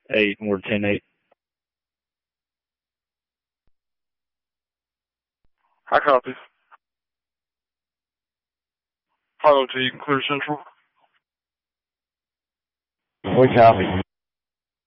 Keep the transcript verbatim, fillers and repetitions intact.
eight, we're ten eight. I copy. Follow T, clear central. We copy.